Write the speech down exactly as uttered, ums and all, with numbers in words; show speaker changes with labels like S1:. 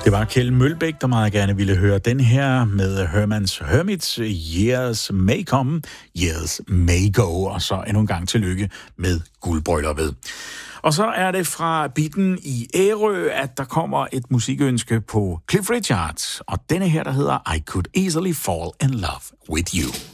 S1: Det var Kjeld Mølbæk, der meget gerne ville høre den her med Hermans Hermits. Years may come, years may go. Og så endnu en gang tillykke med guldbrylluppet. Og så er det fra Bitten i Ærø, at der kommer et musikønske på Cliff Richard. Og denne her, der hedder I Could Easily Fall in Love with You.